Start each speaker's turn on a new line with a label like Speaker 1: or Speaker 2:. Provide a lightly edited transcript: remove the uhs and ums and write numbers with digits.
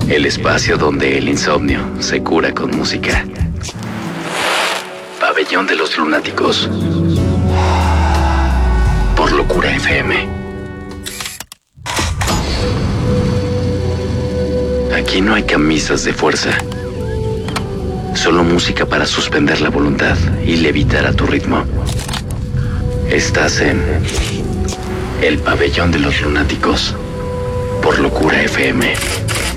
Speaker 1: El espacio donde el insomnio se cura con música. Pabellón de los Lunáticos. Por Locura FM. Aquí no hay camisas de fuerza. Solo música para suspender la voluntad y levitar a tu ritmo. Estás en el Pabellón de los Lunáticos. Por Locura FM.